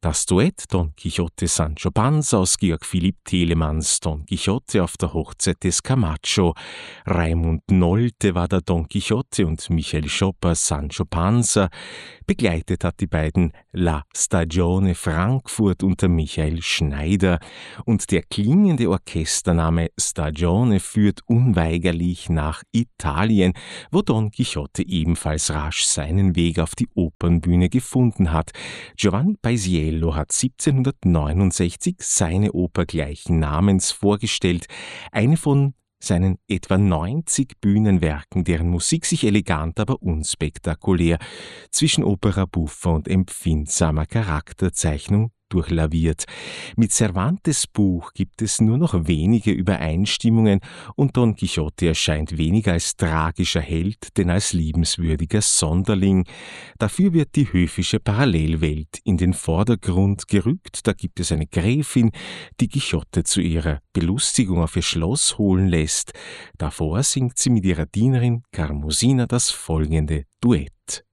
Das Duett Don Quixote-Sancho Panza aus Georg Philipp Telemanns Don Quixote auf der Hochzeit des Camacho. Raimund Nolte war der Don Quixote und Michael Schopper Sancho Panza. Begleitet hat die beiden La Stagione Frankfurt unter Michael Schneider. Und der klingende Orchestername Stagione führt unweigerlich nach Italien, wo Don Quixote ebenfalls rasch seinen Weg auf die Opernbühne gefunden hat. Giovanni Paisiello hat 1769 seine Oper gleichen Namens vorgestellt, eine von seinen etwa 90 Bühnenwerken, deren Musik sich elegant, aber unspektakulär zwischen Opera buffa und empfindsamer Charakterzeichnung durchlaviert. Mit Cervantes Buch gibt es nur noch wenige Übereinstimmungen und Don Quixote erscheint weniger als tragischer Held, denn als liebenswürdiger Sonderling. Dafür wird die höfische Parallelwelt in den Vordergrund gerückt. Da gibt es eine Gräfin, die Quixote zu ihrer Belustigung auf ihr Schloss holen lässt. Davor singt sie mit ihrer Dienerin Carmosina das folgende Duett.